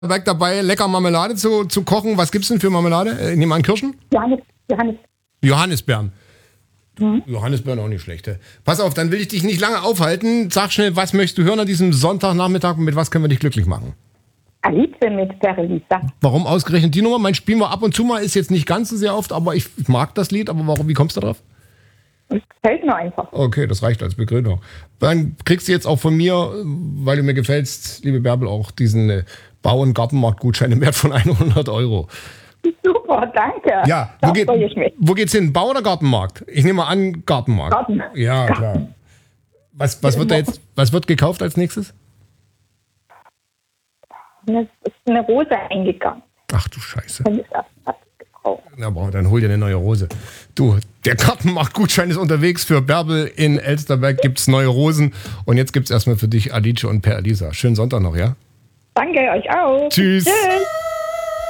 Elsterberg dabei, lecker Marmelade zu kochen. Was gibt's denn für Marmelade? Nehmen wir an Kirschen? Johannisbeeren. Johannisbeeren auch nicht schlecht. Pass auf, dann will ich dich nicht lange aufhalten. Sag schnell, was möchtest du hören an diesem Sonntagnachmittag und mit was können wir dich glücklich machen? Alice mit Perlisa. Warum ausgerechnet die Nummer? Mein spielen wir ab und zu mal, ist jetzt nicht ganz so sehr oft, aber ich mag das Lied. Aber warum? Wie kommst du drauf? Es gefällt mir einfach. Okay, das reicht als Begründung. Dann kriegst du jetzt auch von mir, weil du mir gefällst, liebe Bärbel, auch diesen Bau- und Gartenmarktgutschein im Wert von 100 €. Super, danke. Ja, wo geht's hin? Bau- oder Gartenmarkt? Ich nehme mal an, Gartenmarkt. Ja, klar. Was wird gekauft als nächstes? Es ist eine Rose eingegangen. Ach du Scheiße. Und ist erst gekauft. Na, aber dann hol dir eine neue Rose. Du, der Gartenmarktgutschein ist unterwegs. Für Bärbel in Elsterberg gibt's neue Rosen. Und jetzt gibt's erstmal für dich Alice und Per Elisa. Schönen Sonntag noch, ja? Danke euch auch. Tschüss. Tschüss.